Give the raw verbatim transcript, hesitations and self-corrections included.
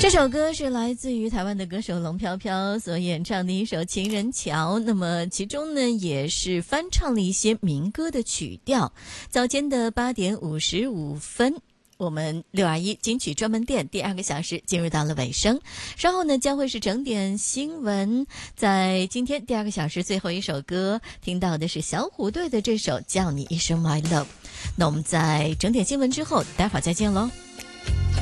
这首歌是来自于台湾的歌手龙飘飘所演唱的一首《情人桥》，那么其中呢也是翻唱了一些民歌的曲调。早间的八点五十五分，我们六二一金曲专门店第二个小时进入到了尾声，稍后呢将会是整点新闻。在今天第二个小时最后一首歌听到的是小虎队的这首《叫你一声 My Love》。那我们在整点新闻之后待会儿再见咯。